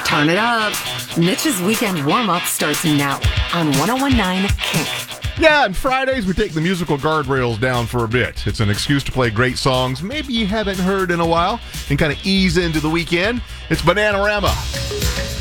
Turn it up. Mitch's weekend warm-up starts now on 101.9 Kink. Yeah, and Fridays we take the musical guardrails down for a bit. It's an excuse to play great songs maybe you haven't heard in a while and kind of ease into the weekend. It's Bananarama.